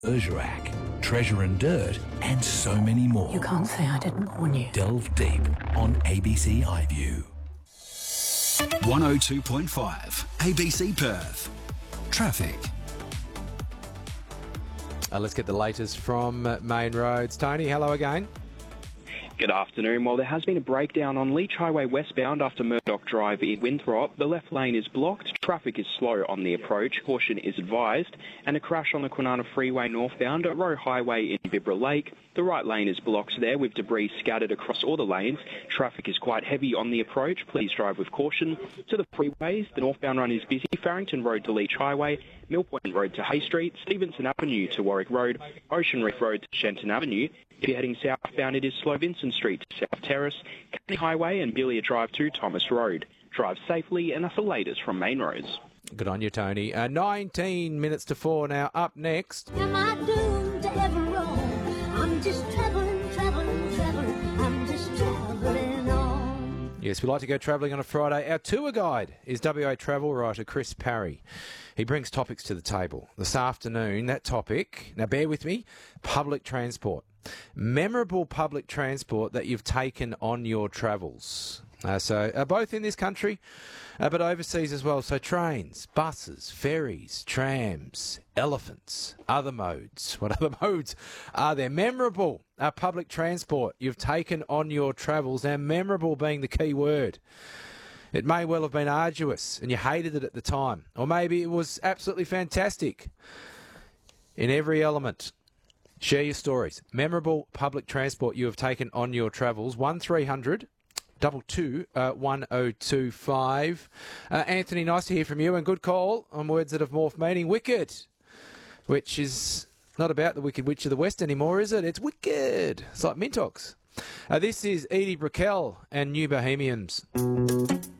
Bergerac, Treasure and Dirt, and so many more. You can't say I didn't warn you. Delve deep on ABC iView. 102.5 ABC Perth. Traffic. Let's get the latest from Main Roads. Tony, hello again. Good afternoon. Well, there has been a breakdown on Leach Highway westbound after Murdoch Drive in Winthrop. The left lane is blocked. Traffic is slow on the approach. Caution is advised. And a crash on the Kwinana Freeway northbound at Roe Highway in Bibra Lake. The right lane is blocked there with debris scattered across all the lanes. Traffic is quite heavy on the approach. Please drive with caution. To the freeways, the northbound run is busy. Farrington Road to Leach Highway, Millpoint Road to Hay Street, Stevenson Avenue to Warwick Road, Ocean Reef Road to Shenton Avenue. If you're heading southbound, it is Slow Vincent Street to South Terrace, Canning Highway and Billia Drive to Thomas Road. Drive safely, and that's the latest from Main Roads. Good on you, Tony. 19 minutes to 4 now. Up next. Am I doomed to ever roam? I'm just travelling. I'm just travelling on. Yes, we like to go travelling on a Friday. Our tour guide is WA travel writer Chris Parry. He brings topics to the table. This afternoon, that topic, now bear with me, public transport. Memorable public transport that you've taken on your travels. Both in this country, but overseas as well. So trains, buses, ferries, trams, elephants, other modes. What other modes are there? Memorable public transport you've taken on your travels. Now, memorable being the key word. It may well have been arduous and you hated it at the time. Or maybe it was absolutely fantastic in every element. Share your stories. Memorable public transport you have taken on your travels. 1300 22 1025. Anthony, nice to hear from you, and good call on words that have morphed meaning. Wicked, which is not about the Wicked Witch of the West anymore, is it? It's wicked. It's like Mintox. This is Edie Brickell and New Bohemians.